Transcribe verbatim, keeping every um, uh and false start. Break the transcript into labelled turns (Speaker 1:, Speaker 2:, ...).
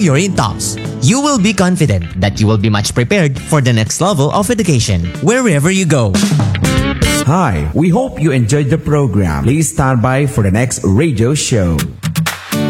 Speaker 1: Furion Talks. You will be confident that you will be much prepared for the next level of education wherever you go.
Speaker 2: Hi, we hope you enjoyed the program. Please stand by for the next radio show.